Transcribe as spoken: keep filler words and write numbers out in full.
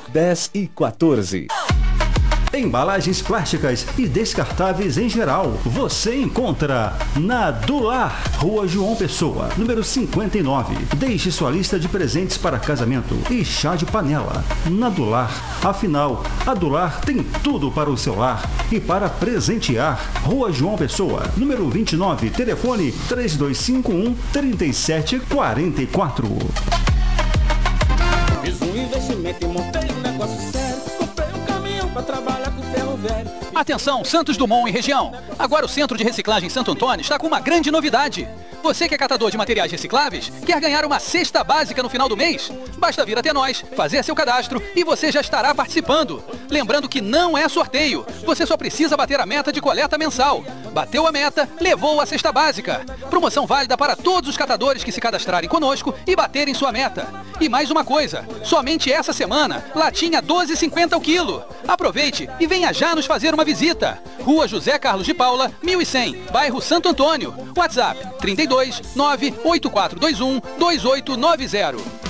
dez e quatorze. Embalagens plásticas e descartáveis em geral, você encontra na Dular, Rua João Pessoa, número cinquenta e nove. Deixe sua lista de presentes para casamento e chá de panela. Na Dular, afinal, a Dular tem tudo para o seu lar e para presentear. Rua João Pessoa, número vinte e nove, telefone três dois cinco um, três sete quatro quatro. Fiz um investimento e montei um negócio sério. Comprei um caminhão para trabalhar com ferro velho. Atenção, Santos Dumont e região. Agora o Centro de Reciclagem Santo Antônio está com uma grande novidade. Você que é catador de materiais recicláveis, quer ganhar uma cesta básica no final do mês? Basta vir até nós, fazer seu cadastro e você já estará participando. Lembrando que não é sorteio, você só precisa bater a meta de coleta mensal. Bateu a meta, levou a cesta básica. Promoção válida para todos os catadores que se cadastrarem conosco e baterem sua meta. E mais uma coisa, somente essa semana, latinha doze e cinquenta o quilo. Aproveite e venha já nos fazer uma visita. Rua José Carlos de Paula, mil e cem, bairro Santo Antônio. WhatsApp trinta e dois, nove oito quatro dois um, dois oito nove zero.